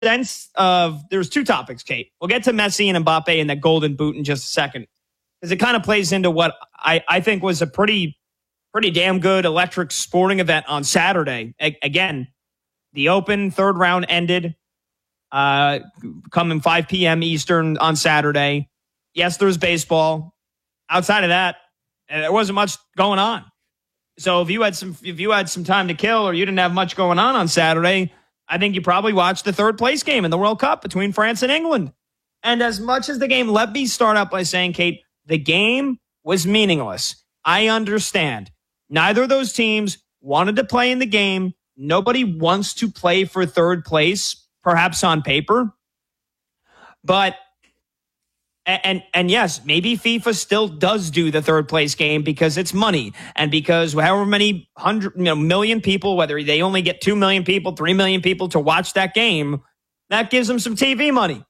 sense of there's two topics, Kate. We'll get to Messi and Mbappe and that golden boot in just a second, because it kind of plays into what I think was a pretty damn good electric sporting event on Saturday. Again, the Open third round ended coming 5 p.m. Eastern on Saturday. Yes, there's baseball. Outside of that, there wasn't much going on. So if you had some time to kill, or you didn't have much going on Saturday, I think you probably watched the third place game in the World Cup between France and England. And as much as the game, let me start out by saying, Kate, the game was meaningless. I understand. Neither of those teams wanted to play in the game. Nobody wants to play for third place, perhaps on paper. But and yes, maybe FIFA still does do the third place game because it's money, and because however many million people, whether they only get 2 million people, 3 million people to watch that game, that gives them some TV money.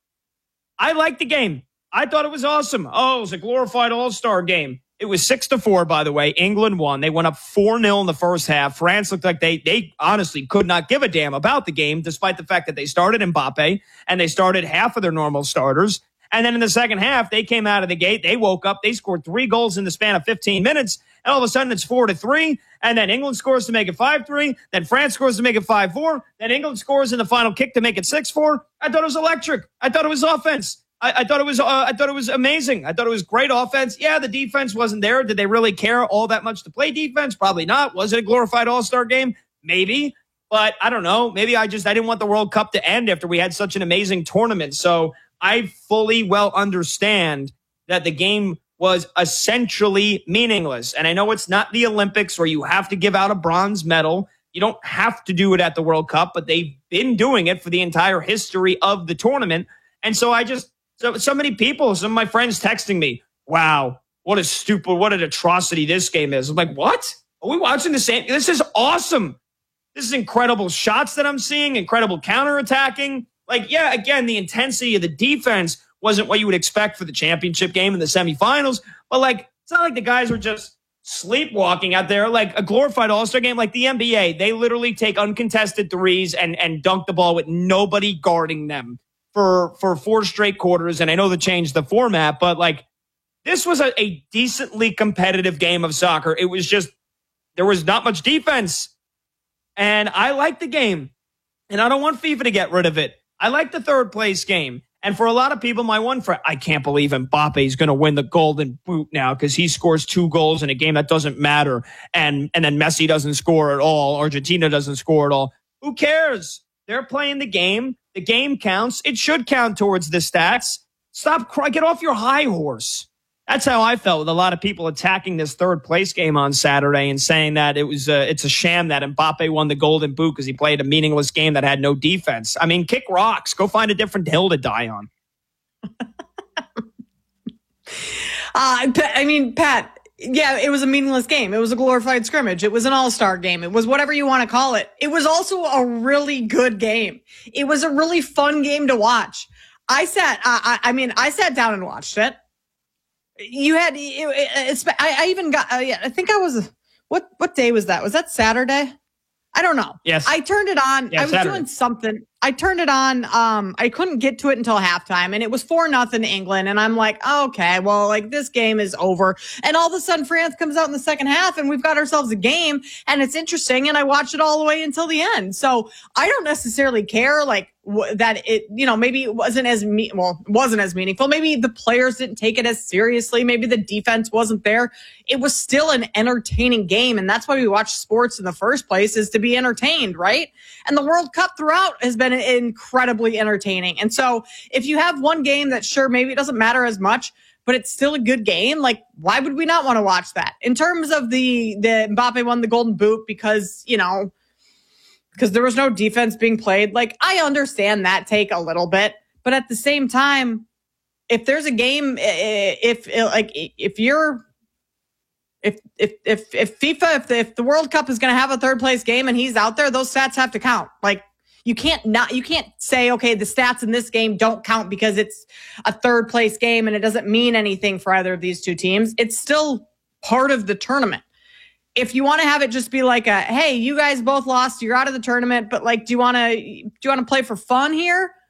I liked the game. I thought it was awesome. Oh, it was a glorified all-star game. It was 6-4, by the way. England won. They went up 4-0 in the first half. France looked like they honestly could not give a damn about the game, despite the fact that they started Mbappe and they started half of their normal starters. And then in the second half, they came out of the gate. They woke up. They scored 3 goals in the span of 15 minutes. And all of a sudden, it's 4-3. And then England scores to make it 5-3. Then France scores to make it 5-4. Then England scores in the final kick to make it 6-4. I thought it was electric. I thought it was offense. I thought it was amazing. I thought it was great offense. Yeah, the defense wasn't there. Did they really care all that much to play defense? Probably not. Was it a glorified all-star game? Maybe. But I don't know. Maybe I didn't want the World Cup to end after we had such an amazing tournament. So I fully well understand that the game was essentially meaningless. And I know it's not the Olympics where you have to give out a bronze medal. You don't have to do it at the World Cup, but they've been doing it for the entire history of the tournament. And so so many people, some of my friends texting me, wow, what an atrocity this game is. I'm like, what? Are we watching the same? This is awesome. This is incredible shots that I'm seeing, incredible counterattacking. Like, yeah, again, the intensity of the defense wasn't what you would expect for the championship game in the semifinals. But, like, it's not like the guys were just sleepwalking out there. Like a glorified all-star game, like the NBA, they literally take uncontested threes and dunk the ball with nobody guarding them for 4 straight quarters. And I know they changed the format, but, like, this was a decently competitive game of soccer. It was just, there was not much defense. And I like the game. And I don't want FIFA to get rid of it. I like the third place game. And for a lot of people, my one friend, I can't believe Mbappe is going to win the golden boot now because he scores 2 goals in a game that doesn't matter. And then Messi doesn't score at all. Argentina doesn't score at all. Who cares? They're playing the game. The game counts. It should count towards the stats. Stop crying. Get off your high horse. That's how I felt with a lot of people attacking this third place game on Saturday and saying that it's a sham that Mbappe won the golden boot because he played a meaningless game that had no defense. I mean, kick rocks. Go find a different hill to die on. Pat, yeah, it was a meaningless game. It was a glorified scrimmage. It was an all-star game. It was whatever you want to call it. It was also a really good game. It was a really fun game to watch. I sat down and watched it. You had, I even got, I think I was, what day was that? Was that Saturday? I don't know. Yes. I turned it on. Yeah, I was Saturday. doing something. I turned it on. I couldn't get to it until halftime, and it was 4-0 England. And I'm like, okay, well, like, this game is over. And all of a sudden, France comes out in the second half, and we've got ourselves a game, and it's interesting. And I watched it all the way until the end. So I don't necessarily care, like, that it, maybe it wasn't as wasn't as meaningful. Maybe the players didn't take it as seriously. Maybe the defense wasn't there. It was still an entertaining game. And that's why we watch sports in the first place, is to be entertained, right? And the World Cup throughout has been incredibly entertaining. And so if you have one game that, sure, maybe it doesn't matter as much, but it's still a good game, like, why would we not want to watch that? In terms of the Mbappe won the golden boot because there was no defense being played. Like, I understand that take a little bit, but at the same time, if there's a game, if the World Cup is going to have a third place game and he's out there, those stats have to count. Like, you can't say, okay, the stats in this game don't count because it's a third place game and it doesn't mean anything for either of these two teams. It's still part of the tournament. if you want to have it just be like a, hey, you guys both lost, you're out of the tournament, but like, do you want to play for fun here?